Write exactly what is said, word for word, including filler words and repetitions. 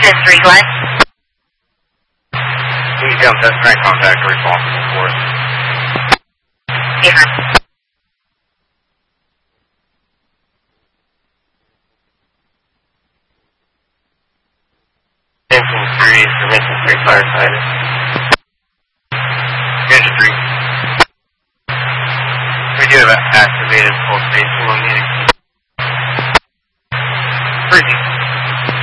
three, Glenn. Please jump, that's current contact responsible for us. Yeah. Engine three, Prevention three firefighter. Engine three. We do have an activated pulse base located. Freezing.